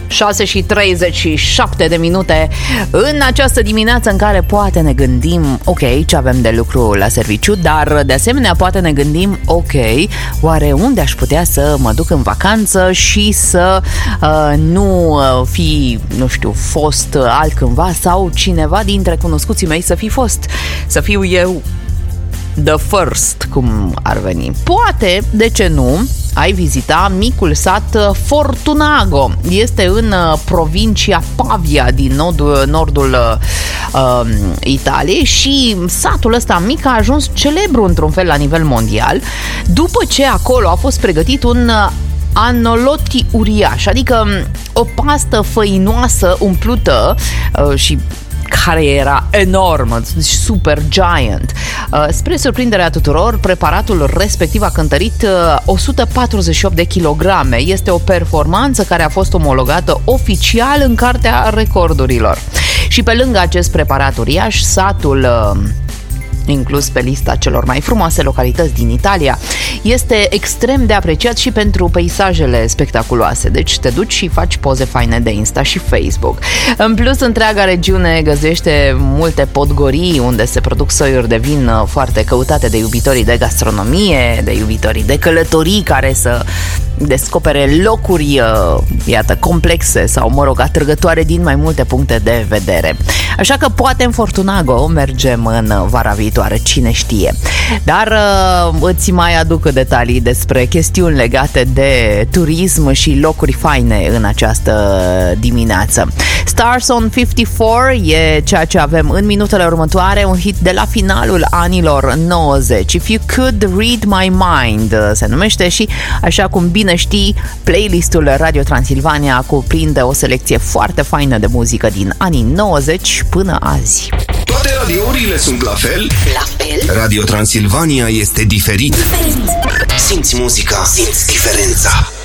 6:37 de minute în această dimineață în care poate ne gândim, ok, ce avem de lucru la serviciu, dar de asemenea poate ne gândim, ok, oare unde aș putea să mă duc în vacanță și să nu fi, nu știu, fost altcândva sau cineva dintre cunoscuții mei să fi fost, să fiu eu the first, cum ar veni. Poate, de ce nu, ai vizita micul sat Fortunago. Este în provincia Pavia din nordul Italiei și satul ăsta mic a ajuns celebru într-un fel la nivel mondial după ce acolo a fost pregătit un anolotti uriaș, adică o pastă făinoasă umplută și care era enormă, super giant. Spre surprinderea tuturor, preparatul respectiv a cântărit 148 de kilograme. Este o performanță care a fost omologată oficial în Cartea Recordurilor. Și pe lângă acest preparat uriaș, satul inclus pe lista celor mai frumoase localități din Italia, este extrem de apreciat și pentru peisajele spectaculoase. Deci te duci și faci poze faine de Insta și Facebook. În plus, întreaga regiune găzduiește multe podgorii unde se produc soiuri de vin foarte căutate de iubitorii de gastronomie, de iubitorii de călătorii care să descopere locuri, iată, complexe sau, mă rog, atrăgătoare din mai multe puncte de vedere. Așa că poate în Fortunago mergem în vara viitoare, cine știe. Dar îți mai aduc detalii despre chestiuni legate de turism și locuri faine în această dimineață. Stars on 54 e ceea ce avem în minutele următoare, un hit de la finalul anilor 90. If You Could Read My Mind se numește și, așa cum bine știi, playlistul Radio Transilvania cuprinde o selecție foarte faină de muzică din anii 90 până azi. Toate radiourile sunt la fel? La fel? Radio Transilvania este diferit. Simți muzica, simți diferența.